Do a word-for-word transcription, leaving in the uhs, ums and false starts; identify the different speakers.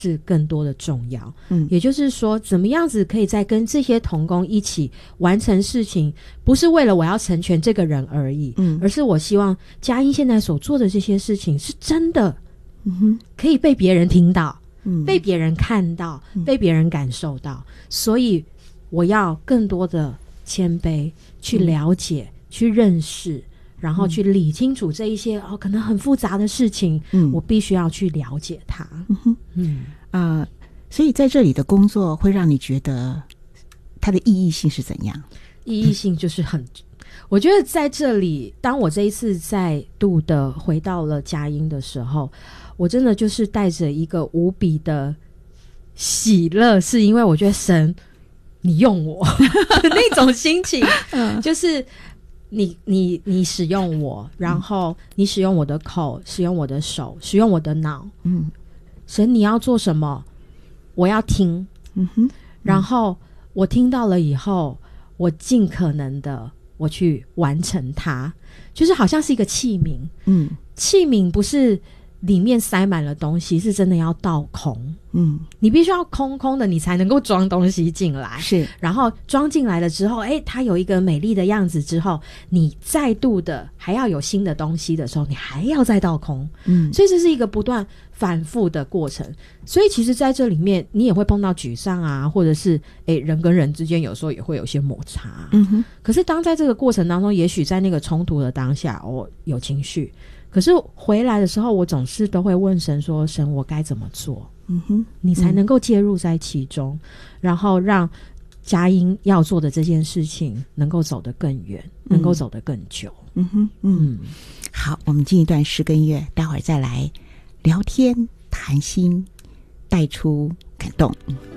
Speaker 1: 是更多的重要。嗯，也就是说怎么样子可以在跟这些同工一起完成事情，不是为了我要成全这个人而已，嗯，而是我希望佳音现在所做的这些事情是真的嗯哼可以被别人听到，嗯，被别人看到，嗯，被别人感受到，所以我要更多的谦卑去了解，嗯，去认识，然后去理清楚这一些，嗯，哦，可能很复杂的事情，嗯，我必须要去了解它。嗯哼，
Speaker 2: 嗯啊，呃，所以在这里的工作会让你觉得它的意义性是怎样？
Speaker 1: 意义性就是很，嗯，我觉得在这里，当我这一次再度的回到了佳音的时候，我真的就是带着一个无比的喜乐，是因为我觉得神你用我的那种心情，嗯，就是你你你使用我，然后你使用我的口，使用我的手，使用我的脑，嗯，神你要做什么，我要听，嗯哼，然后我听到了以后，我尽可能的我去完成它，就是好像是一个器皿，嗯，器皿不是里面塞满了东西，是真的要倒空，嗯，你必须要空空的，你才能够装东西进来，
Speaker 2: 是，
Speaker 1: 然后装进来了之后，诶，它有一个美丽的样子之后，你再度的还要有新的东西的时候，你还要再倒空，嗯，所以这是一个不断反复的过程。所以其实在这里面你也会碰到沮丧啊，或者是诶人跟人之间有时候也会有些摩擦，啊，嗯哼，可是当在这个过程当中，也许在那个冲突的当下，我有情绪，可是回来的时候，我总是都会问神说，神我该怎么做，嗯哼，你才能够介入在其中，嗯，然后让佳音要做的这件事情能够走得更远，嗯，能够走得更久。
Speaker 2: 嗯哼，嗯，好，我们进一段诗跟音乐，待会儿再来聊天谈心，带出感动。